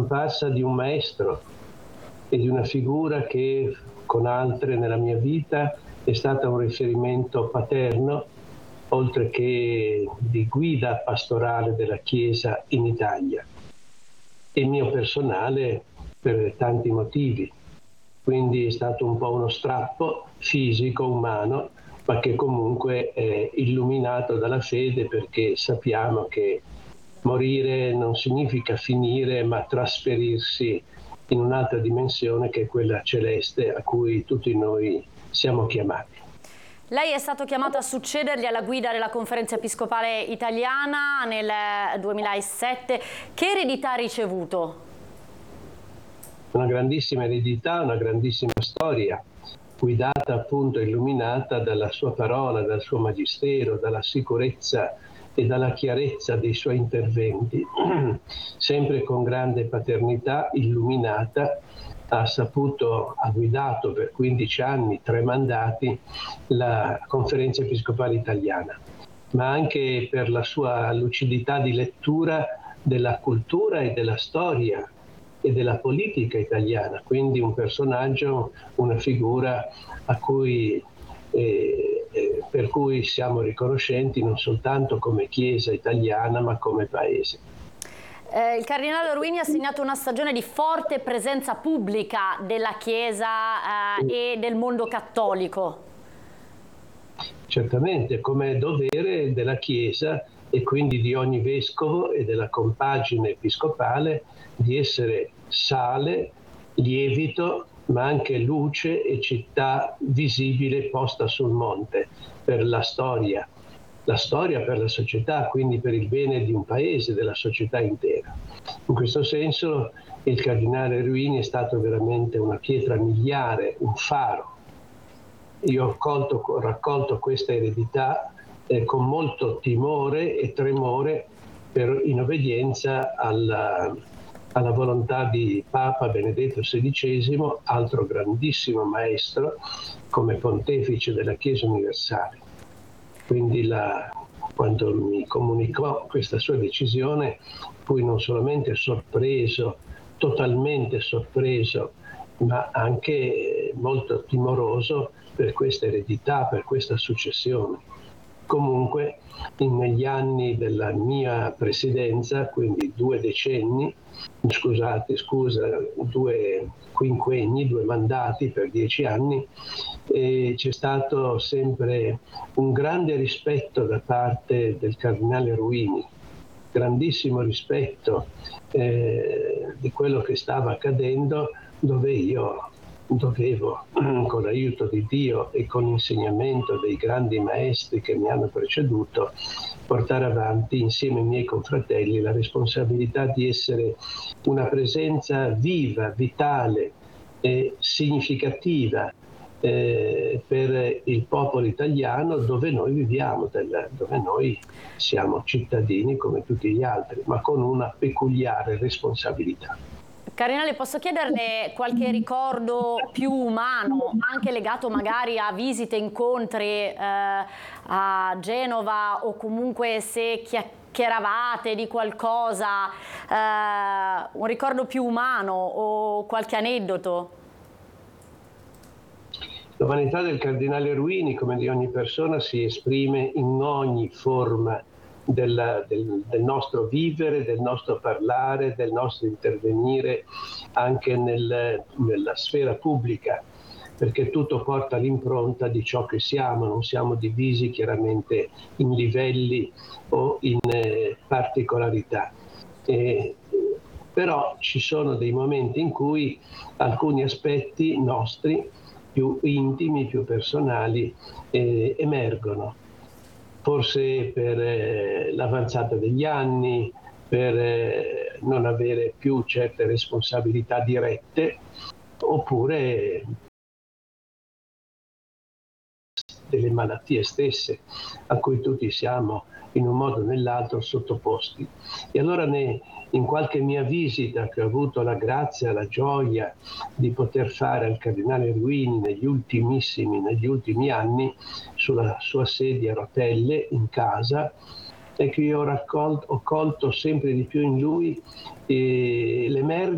scomparsa di un maestro e di una figura che con altre nella mia vita è stata un riferimento paterno, oltre che di guida pastorale della Chiesa in Italia, e mio personale per tanti motivi. Quindi è stato un po' uno strappo fisico, umano, ma che comunque è illuminato dalla fede, perché sappiamo che morire non significa finire, ma trasferirsi in un'altra dimensione che è quella celeste a cui tutti noi siamo chiamati. Lei è stato chiamato a succedergli alla guida della Conferenza Episcopale Italiana nel 2007. Che eredità ha ricevuto? Una grandissima eredità, una grandissima storia, guidata appunto, illuminata dalla sua parola, dal suo magistero, dalla sicurezza e dalla chiarezza dei suoi interventi, sempre con grande paternità, illuminata. Ha guidato per 15 anni, 3 mandati, la Conferenza Episcopale Italiana, ma anche per la sua lucidità di lettura della cultura e della storia e della politica italiana, quindi un personaggio, una figura per cui siamo riconoscenti non soltanto come Chiesa italiana, ma come Paese. Il Cardinale Ruini ha segnato una stagione di forte presenza pubblica della Chiesa e del mondo cattolico. Certamente, come dovere della Chiesa e quindi di ogni vescovo e della compagine episcopale di essere sale, lievito, ma anche luce e città visibile posta sul monte per la storia per la società, quindi per il bene di un paese, della società intera. In questo senso il Cardinale Ruini è stato veramente una pietra miliare, un faro. Io ho raccolto questa eredità con molto timore e tremore in obbedienza alla volontà di Papa Benedetto XVI, altro grandissimo maestro come pontefice della Chiesa universale. Quindi quando mi comunicò questa sua decisione, fui non solamente sorpreso, totalmente sorpreso, ma anche molto timoroso per questa eredità, per questa successione. Comunque, negli anni della mia presidenza, quindi 2 quinquenni, 2 mandati per 10 anni, c'è stato sempre un grande rispetto da parte del Cardinale Ruini, grandissimo rispetto di quello che stava accadendo, dove io dovevo, con l'aiuto di Dio e con l'insegnamento dei grandi maestri che mi hanno preceduto, portare avanti insieme ai miei confratelli la responsabilità di essere una presenza viva, vitale e significativa per il popolo italiano, dove noi viviamo, dove noi siamo cittadini come tutti gli altri, ma con una peculiare responsabilità. Cardinale, posso chiederle qualche ricordo più umano, anche legato magari a visite, incontri a Genova, o comunque se chiacchieravate di qualcosa, un ricordo più umano o qualche aneddoto? L'umanità del Cardinale Ruini, come di ogni persona, si esprime in ogni forma del nostro vivere, del nostro parlare, del nostro intervenire anche nella sfera pubblica, perché tutto porta l'impronta di ciò che siamo, non siamo divisi chiaramente in livelli o in particolarità. Però ci sono dei momenti in cui alcuni aspetti nostri, più intimi, più personali, emergono. Forse per l'avanzata degli anni, per non avere più certe responsabilità dirette, oppure delle malattie stesse a cui tutti siamo in un modo o nell'altro sottoposti. E allora in qualche mia visita che ho avuto la grazia, la gioia di poter fare al Cardinale Ruini negli ultimi anni, sulla sua sedia a rotelle in casa, e che io ho colto sempre di più in lui l'emergere